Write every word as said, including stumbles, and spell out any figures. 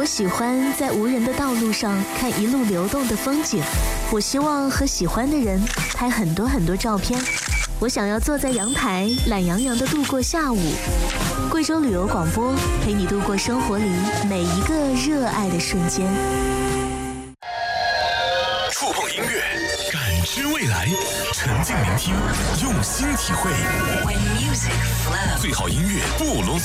喜欢在无人的道路上看一路流动的风景，我希望和喜欢的人拍很多很多照片。我想要坐在阳台，懒洋洋地度过下午。贵州旅游广播陪你度过生活里每一个热爱的瞬间。 触碰音乐，感知未来，沉浸聆听，用心体会。最好音乐不啰嗦。